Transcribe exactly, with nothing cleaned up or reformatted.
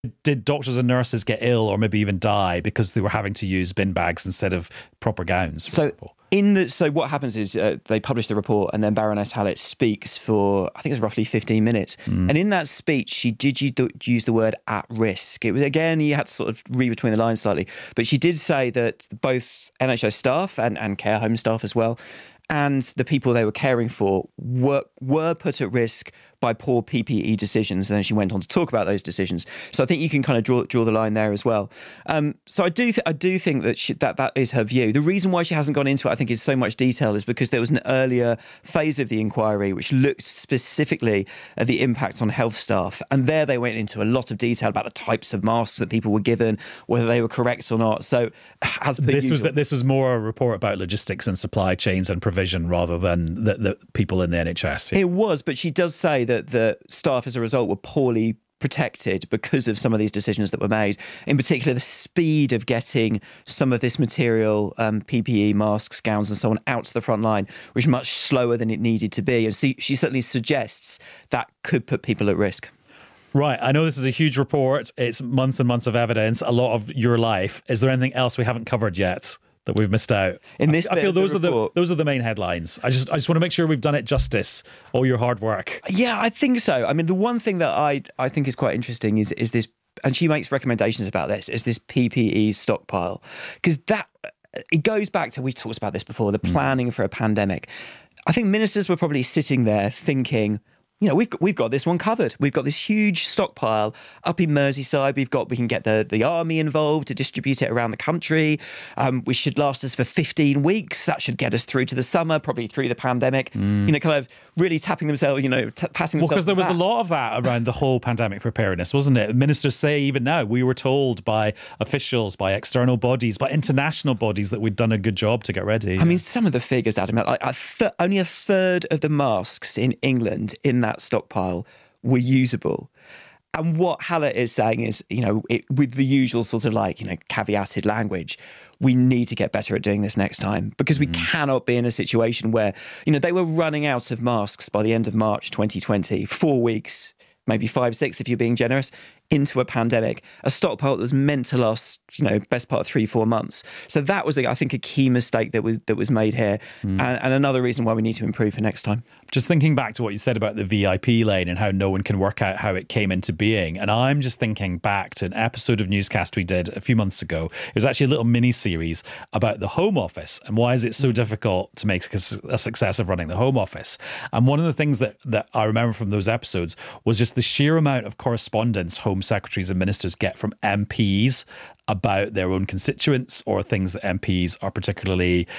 did doctors and nurses get ill or maybe even die because they were having to use bin bags instead of proper gowns? For so example? in the so what happens is uh, they publish the report, and then Baroness Hallett speaks for I think it's roughly fifteen minutes, mm. and in that speech she did use the word at risk. It was, again, you had to sort of read between the lines slightly, but she did say that both N H S staff and, and care home staff as well, and the people they were caring for were were put at risk by poor P P E decisions. And then she went on to talk about those decisions. So I think you can kind of draw draw the line there as well. Um, so I do th- I do think that she, that that is her view. The reason why she hasn't gone into it, I think, in so much detail is because there was an earlier phase of the inquiry which looked specifically at the impact on health staff, and there they went into a lot of detail about the types of masks that people were given, whether they were correct or not. So as per this usual, was this was more a report about logistics and supply chains and provision rather than the, the people in the N H S. It was, but she does say that the staff as a result were poorly protected because of some of these decisions that were made. In particular, the speed of getting some of this material, um, P P E, masks, gowns and so on, out to the front line was much slower than it needed to be. And she, she certainly suggests that could put people at risk. Right. I know this is a huge report. It's months and months of evidence, a lot of your life. Is there anything else we haven't covered yet that we've missed out? In this I, I feel those the are the report, those are the main headlines. I just I just want to make sure we've done it justice. All your hard work. Yeah, I think so. I mean, the one thing that I I think is quite interesting is is this, and she makes recommendations about this, is this P P E stockpile, because that it goes back to, we talked about this before, the planning mm. for a pandemic. I think ministers were probably sitting there thinking, you know, we've got, we've got this one covered. We've got this huge stockpile up in Merseyside. We've got, we can get the, the army involved to distribute it around the country. Um, we should last us for fifteen weeks. That should get us through to the summer, probably through the pandemic. Mm. You know, kind of really tapping themselves, you know, t- passing themselves. Well, because there was back. a lot of that around the whole pandemic preparedness, wasn't it? Ministers say even now, we were told by officials, by external bodies, by international bodies that we'd done a good job to get ready. I mean, some of the figures, Adam, like a th- only a third of the masks in England in that stockpile were usable. And what Hallett is saying is, you know, it, with the usual sort of like, you know, caveated language, we need to get better at doing this next time, because we mm. cannot be in a situation where, you know, they were running out of masks by the end of March twenty twenty, four weeks, maybe five, six if you're being generous, into a pandemic, a stockpile that was meant to last, you know, best part of three, four months. So that was, I think, a key mistake that was that was made here, mm. and, and another reason why we need to improve for next time. Just thinking back to what you said about the V I P lane and how no one can work out how it came into being, and I'm just thinking back to an episode of Newscast we did a few months ago. It was actually a little mini-series about the Home Office and why is it so difficult to make a success of running the Home Office. And one of the things that, that I remember from those episodes was just the sheer amount of correspondence Home secretaries and ministers get from M Ps about their own constituents or things that M Ps are particularly